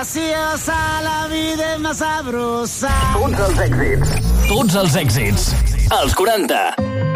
graciosa, la vida és más sabrosa. Tots els èxits. Tots els èxits. Els 40.